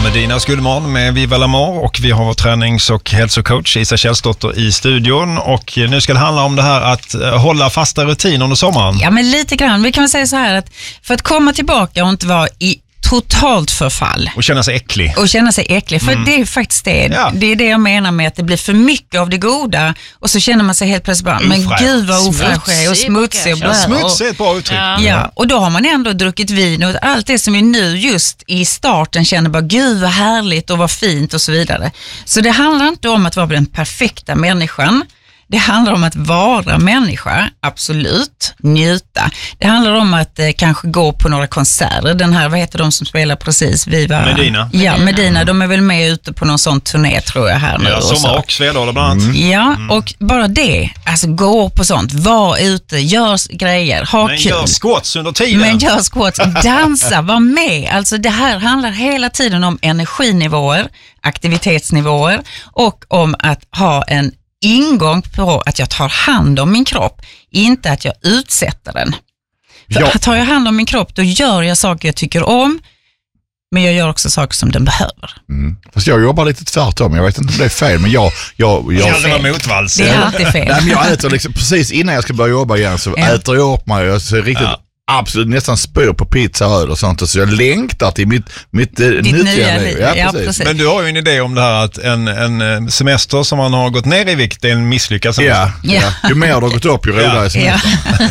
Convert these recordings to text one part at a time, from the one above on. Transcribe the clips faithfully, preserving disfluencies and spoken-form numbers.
Medina Skuldman med Viva Lamar och vi har vår tränings- och hälsocoach Isa Källsdotter i studion och nu ska det handla om det här att hålla fasta rutiner under sommaren. Ja, men lite grann. Vi kan väl säga så här att för att komma tillbaka och inte vara i totalt förfall. Och känna sig äcklig. Och känna sig äcklig, för mm. det är faktiskt det. Ja. Det är det jag menar med att det blir för mycket av det goda och så känner man sig helt plötsligt bara, men gud vad ofräsch är och smutsig och blä. Smutsig är ett bra uttryck. Ja. ja, och då har man ändå druckit vin och allt det som vi nu just i starten känner bara, gud vad härligt och vad fint och så vidare. Så det handlar inte om att vara den perfekta människan. Det handlar om att vara människa, absolut, njuta. Det handlar om att eh, kanske gå på några konserter. Den här, vad heter de som spelar precis? Viva... Medina. Ja, Medina. De är väl med ute på någon sån turné tror jag här nu. Ja, Sommar och Svedala bland annat. Mm. Ja, mm. och bara det. Alltså gå på sånt, var ute, gör grejer, ha Men kul. gör squats under tiden. Men gör squats, dansa, var med. Alltså det här handlar hela tiden om energinivåer, aktivitetsnivåer och om att ha en ingång på att jag tar hand om min kropp, inte att jag utsätter den. För ja. Tar jag hand om min kropp, då gör jag saker jag tycker om, men jag gör också saker som den behöver. Mm. Fast jag jobbar lite tvärtom, jag vet inte om det är fel, men jag... jag, jag det är motvalls. Det är alltid fel. Nej, men jag äter liksom, precis innan jag ska börja jobba igen så ja. äter jag upp mig och så riktigt... Ja. Absolut, nästan spyr på pizza och öl och sånt. Så jag längtar till mitt, mitt nya liv. Ja, ja, precis. precis. Men du har ju en idé om det här att en, en semester som man har gått ner i vikt är en misslyckad semester. Ja, ja. Ju mer du har gått upp, ju roligare ja. semester.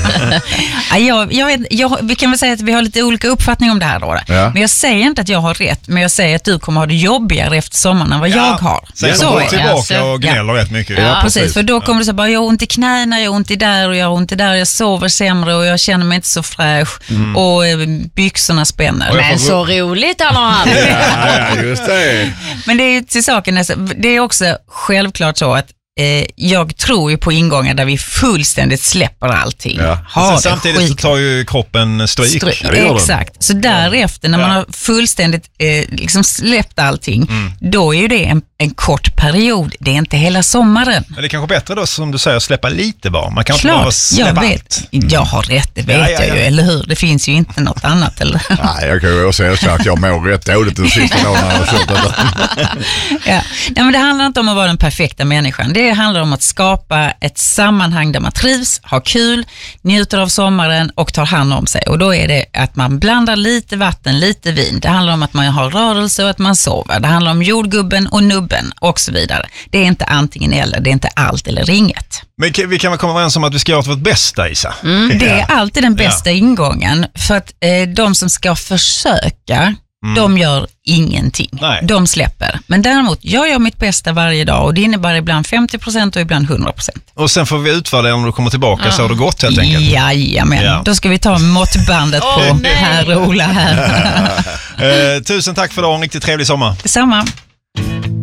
Ja. jag, jag vet, jag, vi kan väl säga att vi har lite olika uppfattning om det här då. Ja. Men jag säger inte att jag har rätt, men jag säger att du kommer ha det jobbigare efter sommaren än vad ja. jag har. Sen så är tillbaka och gnäller ja. rätt mycket. Ja, ja precis. precis. För då kommer du säga bara, jag har ont i knäna, jag har ont i där och jag har ont i där, jag sover sämre och jag känner mig inte så fräsch. Mm. Och byxorna spänner. Men så roligt han har haft. Ja, just det. Men det är till saken, det är också självklart så att eh, jag tror ju på ingångar där vi fullständigt släpper allting. Ja. Sen samtidigt skit. Så tar ju kroppen stryk. stryk. Ja, exakt. Så därefter när man ja. har fullständigt eh, liksom släppt allting, mm. då är ju det en, en kort period. Det är inte hela sommaren. Men det är kanske bättre då som du säger, släppa lite bara. Man kan Klart, inte bara släppa jag vet. allt. Jag har rätt, det vet ja, ja, ja. jag ju, eller hur? Det finns ju inte något annat, eller? Nej, jag kan ju också säga att jag mår rätt dåligt den sista dagen när jag har kört det. Ja. Nej, men det handlar inte om att vara den perfekta människan. Det handlar om att skapa ett sammanhang där man trivs, har kul, njuter av sommaren och tar hand om sig. Och då är det att man blandar lite vatten, lite vin. Det handlar om att man har rörelse och att man sover. Det handlar om jordgubben och nubben och så vidare. Det är inte antingen eller, det är inte allt eller inget. Men vi kan väl komma överens om att vi ska göra vårt bästa, Isa? Mm, det är alltid den bästa ja. ingången. För att eh, de som ska försöka, Mm. de gör ingenting. Nej. De släpper. Men däremot, jag gör mitt bästa varje dag och det innebär ibland femtio procent och ibland hundra procent. Och sen får vi utvärdera om du kommer tillbaka ja. så har det gått helt enkelt. Jajamän. Ja. Då ska vi ta måttbandet oh, på nej. Per Ola här. eh, tusen tack för idag, en riktigt trevlig sommar. Detsamma.